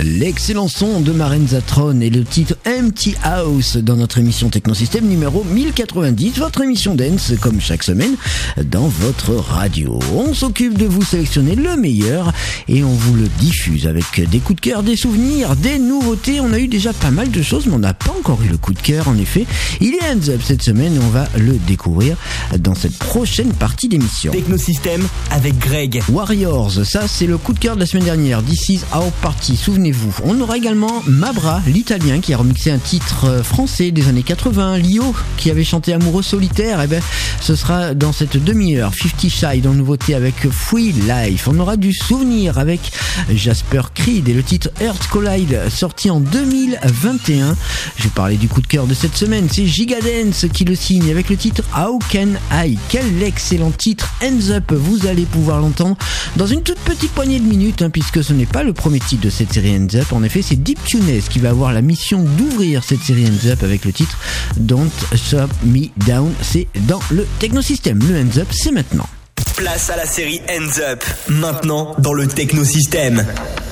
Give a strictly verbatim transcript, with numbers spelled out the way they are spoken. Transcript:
L'excellent son de Marenzatron et le titre Empty House dans notre émission Technosystème numéro mille quatre-vingt-dix, votre émission dance comme chaque semaine dans votre radio. On s'occupe de vous sélectionner le meilleur et on vous le diffuse avec des coups de cœur, des souvenirs, des nouveautés. On a eu déjà pas mal de choses mais on n'a pas encore eu le coup de cœur en effet. Il est Hands Up cette semaine et on va le découvrir dans cette prochaine partie d'émission. Technosystème avec Greg. Warriors, ça c'est le coup de cœur de la semaine dernière. This is our party, souvenez-vous. On aura également Mabra, l'italien, qui a remixé un titre français des années quatre-vingts. Lio, qui avait chanté Amoureux solitaire. Et ben, ce sera dans cette demi-heure. Fifty Shy dans nouveauté avec Free Life. On aura du souvenir avec Jasper Creed et le titre Earth Collide, sorti en deux mille vingt et un. Je vais parler du coup de cœur de cette semaine. C'est Gigadance qui le signe avec le titre How Can I. Quel excellent titre. Hands Up, vous allez pouvoir l'entendre dans une toute petite poignée de minutes, hein, puisque ce n'est pas le premier titre de cette série Hands Up. En effet, c'est Deep Tunes qui va avoir la mission d'ouvrir cette série Hands Up avec le titre Don't Shut Me Down. C'est dans le Technosystème. Le Hands Up, c'est maintenant. Place à la série Hands Up, maintenant dans le Technosystème.